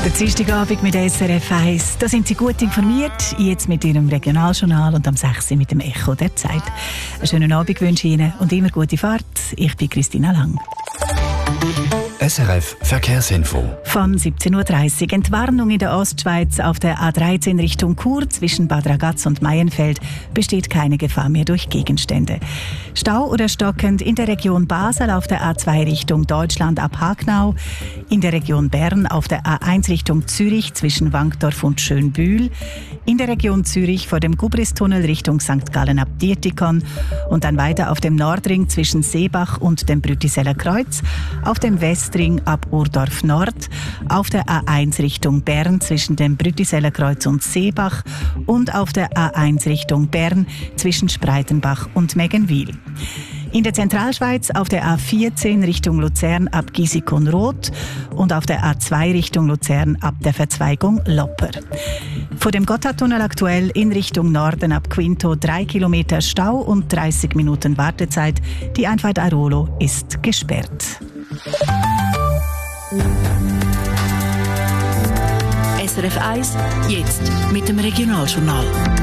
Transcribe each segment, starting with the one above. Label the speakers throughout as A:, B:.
A: Der Dienstagabend mit SRF 1. Da sind Sie gut informiert, jetzt mit Ihrem Regionaljournal und am 6. mit dem Echo der Zeit. Einen schönen Abend wünsche ich Ihnen und immer gute Fahrt. Ich bin Christina Lang.
B: SRF Verkehrsinfo.
A: Von 17.30 Uhr. Entwarnung in der Ostschweiz auf der A13 Richtung Chur zwischen Bad Ragaz und Maienfeld besteht keine Gefahr mehr durch Gegenstände. Stau oder stockend in der Region Basel auf der A2 Richtung Deutschland ab Hagnau, in der Region Bern auf der A1 Richtung Zürich zwischen Wankdorf und Schönbühl, in der Region Zürich vor dem Gubristunnel Richtung St. Gallen ab Dietikon und dann weiter auf dem Nordring zwischen Seebach und dem Brütiseller Kreuz, auf dem Westring ab Urdorf Nord, auf der A1 Richtung Bern zwischen dem Brütiseller Kreuz und Seebach und auf der A1 Richtung Bern zwischen Spreitenbach und Meggenwil. In der Zentralschweiz auf der A14 Richtung Luzern ab Gisikon-Roth und auf der A2 Richtung Luzern ab der Verzweigung Lopper. Vor dem Gotthardtunnel aktuell in Richtung Norden ab Quinto 3 Kilometer Stau und 30 Minuten Wartezeit. Die Einfahrt Airolo ist gesperrt.
C: SRF 1, jetzt mit dem Regionaljournal.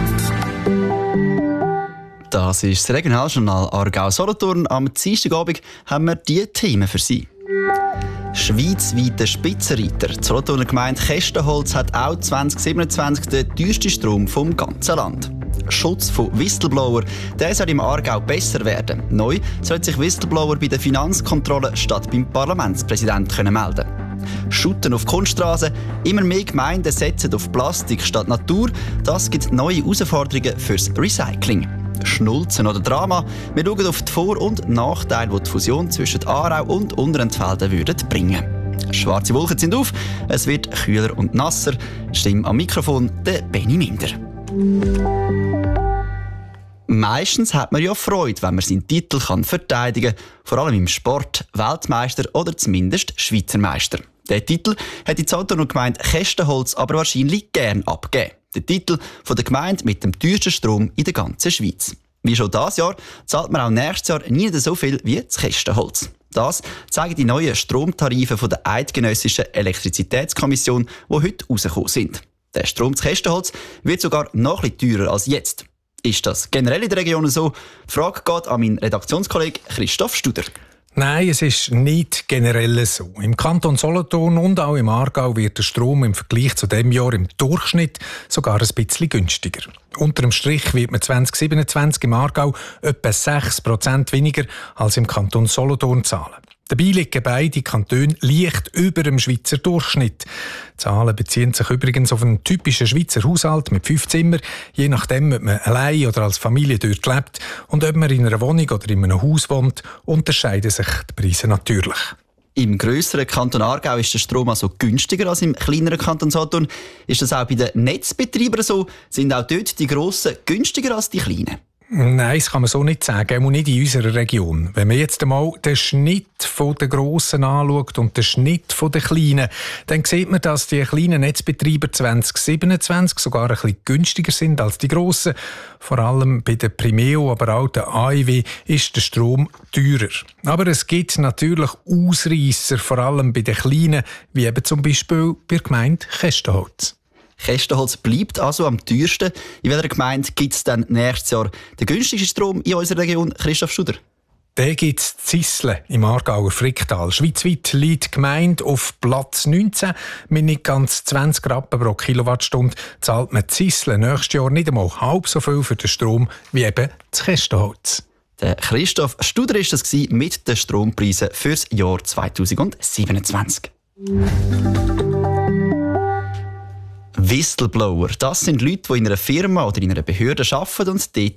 B: Das ist das Regionaljournal Aargau-Solothurn. Am Dienstagabend haben wir diese Themen für Sie. Schweizweiter Spitzenreiter. Die Solothurner Gemeinde Kästenholz hat auch 2027 den teuersten Strom vom ganzen Land. Schutz von Whistleblower, der soll im Aargau besser werden. Neu soll sich Whistleblower bei der Finanzkontrolle statt beim Parlamentspräsidenten melden können. Schutten auf Kunststraßen. Immer mehr Gemeinden setzen auf Plastik statt Natur. Das gibt neue Herausforderungen fürs Recycling. Schnulzen oder Drama. Wir schauen auf die Vor- und Nachteile, die die Fusion zwischen Aarau und Unterentfelden bringen. Schwarze Wolken sind auf, es wird kühler und nasser. Stimme am Mikrofon der Benny Minder. Meistens hat man ja Freude, wenn man seinen Titel verteidigen kann, vor allem im Sport, Weltmeister oder zumindest Schweizer Meister. Den Titel hat die Solothurner Gemeinde Kästenholz aber wahrscheinlich gern abgegeben. Der Titel von der Gemeinde mit dem teuersten Strom in der ganzen Schweiz. Wie schon dieses Jahr zahlt man auch nächstes Jahr nie so viel wie das Kästenholz. Das zeigen die neuen Stromtarife von der Eidgenössischen Elektrizitätskommission, die heute rausgekommen sind. Der Strom zu Kästenholz wird sogar noch etwas teurer als jetzt. Ist das generell in der Region so? Die Frage geht an meinen Redaktionskollegen Christoph Studer.
D: Nein, es ist nicht generell so. Im Kanton Solothurn und auch im Aargau wird der Strom im Vergleich zu diesem Jahr im Durchschnitt sogar ein bisschen günstiger. Unter dem Strich wird man 2027 im Aargau etwa 6% weniger als im Kanton Solothurn zahlen. Dabei liegen beide Kantone leicht über dem Schweizer Durchschnitt. Die Zahlen beziehen sich übrigens auf einen typischen Schweizer Haushalt mit 5 Zimmern, je nachdem, ob man allein oder als Familie dort lebt und ob man in einer Wohnung oder in einem Haus wohnt, unterscheiden sich die Preise natürlich.
B: Im grösseren Kanton Aargau ist der Strom also günstiger als im kleineren Kanton Solothurn. Ist das auch bei den Netzbetreibern so? Sind auch dort die Grossen günstiger als die kleinen?
D: Nein, das kann man so nicht sagen, auch nicht in unserer Region. Wenn man jetzt einmal den Schnitt der Grossen anschaut und den Schnitt der Kleinen, dann sieht man, dass die kleinen Netzbetreiber 2027 sogar ein bisschen günstiger sind als die Grossen. Vor allem bei der Primeo, aber auch der AIW ist der Strom teurer. Aber es gibt natürlich Ausreisser, vor allem bei den Kleinen, wie eben zum Beispiel bei der Gemeinde Kästenholz.
B: Kästenholz bleibt also am teuersten. In welcher Gemeinde gibt es dann nächstes Jahr den günstigsten Strom in unserer Region? Christoph Studer.
D: Den gibt es Zisle im Aargauer Fricktal. Schweizweit liegt die Gemeinde auf Platz 19. Mit nicht ganz 20 Rappen pro Kilowattstunde zahlt man Zisle nächstes Jahr nicht einmal halb so viel für den Strom wie eben das Kästenholz.
B: Der Christoph Studer war das mit den Strompreisen fürs Jahr 2027. Whistleblower, das sind Leute, die in einer Firma oder in einer Behörde arbeiten und dort